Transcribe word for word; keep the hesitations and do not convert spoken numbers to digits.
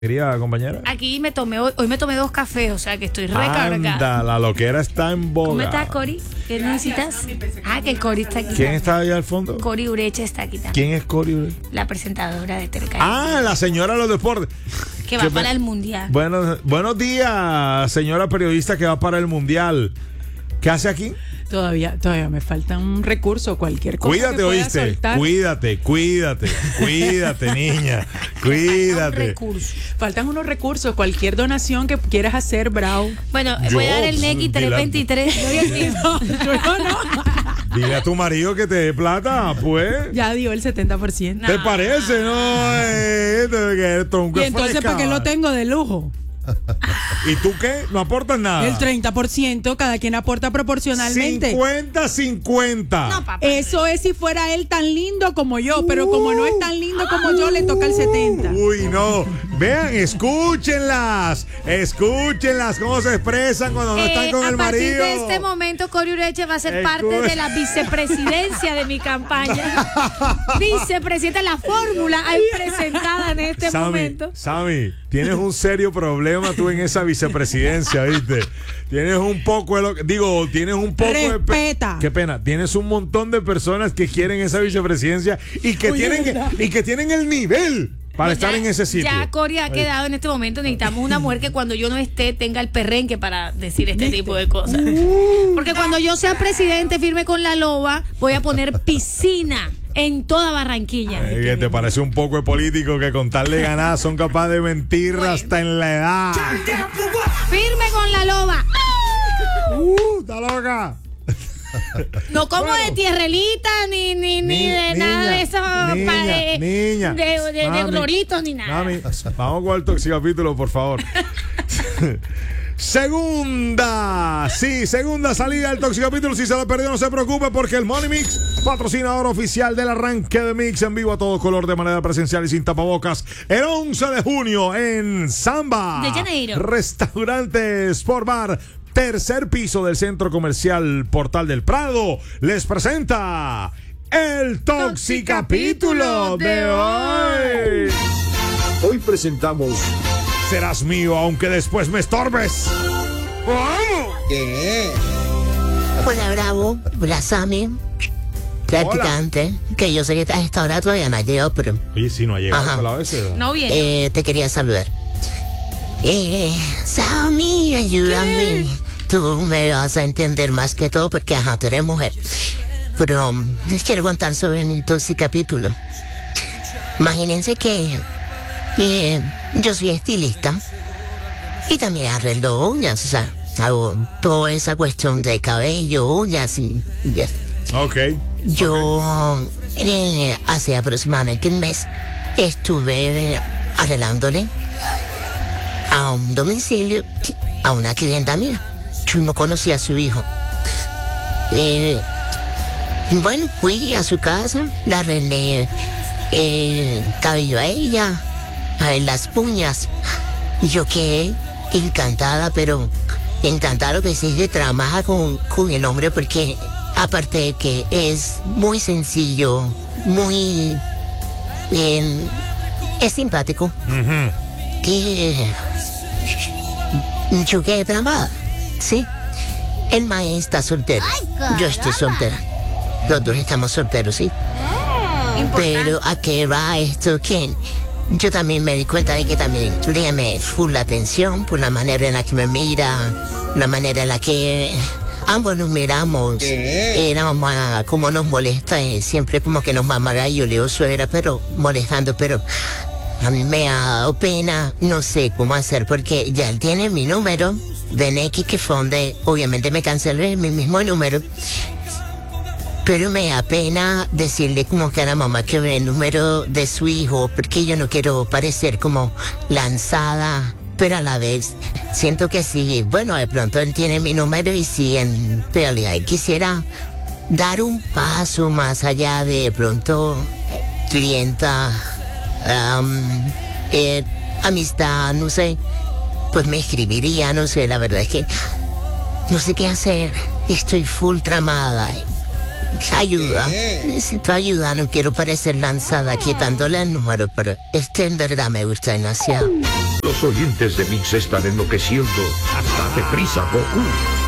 Querida compañera. Aquí me tomé, hoy, hoy me tomé dos cafés, o sea que estoy recargada. Anda, la loquera está en boga. ¿Cómo estás, Cori? ¿Qué necesitas? Ah, que Cori está aquí. ¿Quién está allá al fondo? Cori Ureche está aquí también. ¿Quién es Cori Ureche? La presentadora de Teleca. Ah, la señora de los deportes. Que va para el mundial. Buenos, buenos días, señora periodista que va para el mundial. ¿Qué hace aquí? Todavía, todavía me falta un recurso, cualquier cosa. Cuídate, que pueda oíste. soltar. Cuídate, cuídate, cuídate, niña. Cuídate. Recurso. Faltan unos recursos, cualquier donación que quieras hacer, Bravo. Bueno, Yo, voy a dar el Neki dile a- trescientos veintitrés. No, yo no. Dile a tu marido que te dé plata, pues. Ya dio el setenta por ciento. ¿Te parece? No, eh, que tronco Y es entonces, ¿para qué fresca. lo tengo de lujo? ¿Y tú qué? ¿No aportas nada? El treinta por ciento, cada quien aporta proporcionalmente. cincuenta cincuenta. No, papá. Eso es si fuera él tan lindo como yo, pero como no es tan lindo como yo, le toca el setenta. Uy, no. Vean, escúchenlas. Escúchenlas cómo se expresan cuando no Eh, están con a el partir marido. de este momento, Cori Ureche va a ser Escu- parte de la vicepresidencia de mi campaña. Vicepresidenta, la fórmula ahí presentada en este Sammy, momento. Sammy, tienes un serio problema tú en esa vicepresidencia, ¿viste? Tienes un poco de lo que- digo, tienes un poco de Respeta. pe- qué pena, tienes un montón de personas que quieren esa vicepresidencia y que Oye, tienen ¿verdad? y que tienen el nivel para No, estar ya- en ese sitio. Ya Cori ha quedado en este momento. Necesitamos una mujer que cuando yo no esté tenga el perrenque para decir este tipo de cosas. Porque cuando yo sea presidente firme con la loba, voy a poner piscina en toda Barranquilla. Eh, que te parece un poco de político que con tal de ganar son capaces de mentir hasta en la edad. Firme con la loba. Uh, está loca. No como Bueno. de tierrelita ni ni, ni Ni- de niña, nada de eso niña, pa- de, niña. de, de, de Mami, gloritos ni nada. Mami, vamos con el toxicapítulo, por favor. Segunda, sí, segunda salida del toxicapítulo. Si se lo perdió, no se preocupe, porque el Money Mix, patrocinador oficial del arranque de Mix en vivo a todo color de manera presencial y sin tapabocas, el once de junio en Samba De Janeiro. Restaurante Sport Bar, tercer piso del centro comercial Portal del Prado, les presenta el toxicapítulo de hoy. Hoy presentamos Serás mío aunque después me estorbes. ¡Vamos! ¿Qué? Hola, Bravo. Hola, Sammy. Practicante. Que yo sé que a esta hora todavía no ha llegado, pero Oye, si no ha llegado Ajá. a la vez. No viene. eh, te quería saludar. Eh, Sammy, ayúdame. Tú me vas a entender más que todo porque, ajá, tú eres mujer. Pero um, les quiero contar sobre el capítulo. Imagínense que eh, yo soy estilista y también arreglo uñas, o sea, hago toda esa cuestión de cabello, uñas y... y eso. Ok. Yo eh, hace aproximadamente un mes estuve eh, arreglándole a un domicilio a una clienta mía. Yo no conocía a su hijo. Eh, bueno, fui a su casa, le arreglé el cabello a ella, a él las uñas. Y yo quedé encantada, pero encantada que se trabaja con, con el hombre porque aparte de que es muy sencillo, muy eh, es simpático. Que yo quedé tramada, ¿sí? El maestro está soltero, yo estoy soltera. Los dos estamos solteros, ¿sí? Pero ¿a qué va esto? Que yo también me di cuenta de que también le llamé full la atención por la manera en la que me mira, la manera en la que ambos nos miramos. ¿Qué? Era mamá, como nos molesta, eh, siempre como que nos mamaga y yo le digo suegra, pero molestando, pero a mí me ha dado pena, no sé cómo hacer, porque ya él tiene mi número de Neki, que fue donde obviamente me cancelé mi mismo número. Pero me da pena decirle como que a la mamá que ve el número de su hijo, porque yo no quiero parecer como lanzada, pero a la vez siento que sí, bueno, de pronto él tiene mi número y si en realidad él quisiera dar un paso más allá de, de pronto clienta, um, eh, amistad, no sé, pues me escribiría, no sé, la verdad es que no sé qué hacer, estoy full tramada. Ayuda. Necesito ayuda, no quiero parecer lanzada quitándole el número, pero este en verdad me gusta demasiado. Los oyentes de Mix están enloqueciendo. Hasta deprisa, Goku.